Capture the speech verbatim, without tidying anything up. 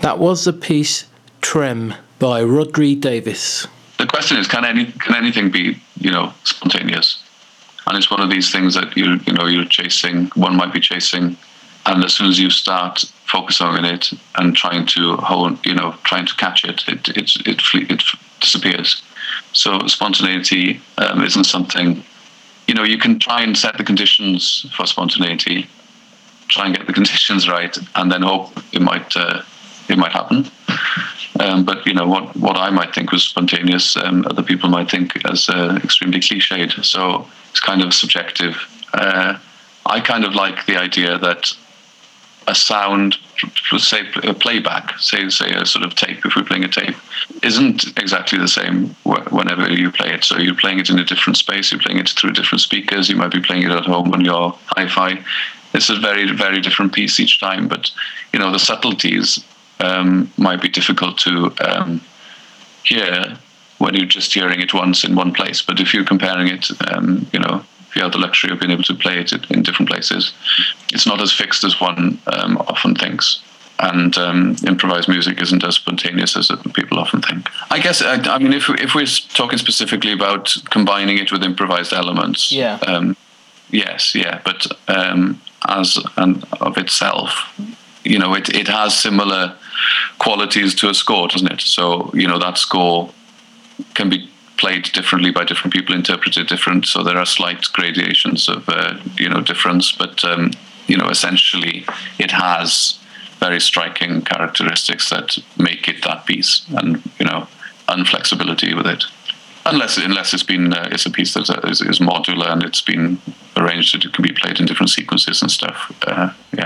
That was the piece Trem by Rodri Davis. The question is, can any can anything be, you know, spontaneous? And it's one of these things that you you know you're chasing. One might be chasing, and as soon as you start focusing on it and trying to hold, you know, trying to catch it, it it it, it, it disappears. So spontaneity um, isn't something. You know, you can try and set the conditions for spontaneity, try and get the conditions right, and then hope it might uh, it might happen. Um, but you know what what I might think was spontaneous, um, other people might think as uh, extremely cliched. So it's kind of subjective. Uh, I kind of like the idea that a sound, say a playback, say say a sort of tape, if we're playing a tape, isn't exactly the same whenever you play it. So you're playing it in a different space, you're playing it through different speakers, you might be playing it at home on your hi-fi. It's a very, very different piece each time, but you know, the subtleties um, might be difficult to um, hear when you're just hearing it once in one place. But if you're comparing it, um, you know, if you have the luxury of being able to play it in different places, it's not as fixed as one um, often thinks. And um, improvised music isn't as spontaneous as people often think. I guess, I, I mean, if, if we're talking specifically about combining it with improvised elements, yeah. um, yes, yeah, but um, as and of itself, you know, it, it has similar qualities to a score, doesn't it? So, you know, that score can be played differently by different people, interpreted different. So there are slight gradations of, uh, you know, difference. But, um, you know, essentially it has very striking characteristics that make it that piece, and, you know, unflexibility with it. Unless unless it's been, uh, it's a piece that is, is modular and it's been arranged that it can be played in different sequences and stuff. Uh, yeah.